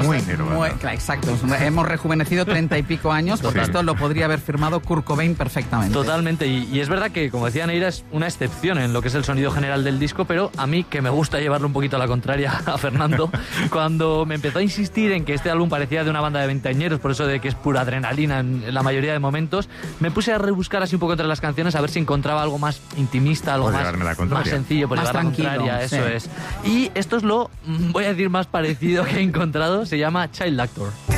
muy Nirvana. Exacto, hemos rejuvenecido 30 y pico años, porque esto lo podría haber firmado Kurt Cobain perfectamente. Totalmente, y es verdad que, como decía Neira, es una excepción en lo que es el sonido general del disco, pero a mí, que me gusta llevarlo un poquito a la contraria a Fernando, cuando me empezó a insistir en que este álbum parecía de una banda de veinteañeros, por eso de que es pura adrenalina en la mayoría de momentos, me puse a rebuscar así un poco entre las canciones a ver si encontraba algo más intimista, algo más sencillo, más tranquilo, eso es. Y esto es lo, voy a decir, más parecido que he encontrado, se llama Child Actor.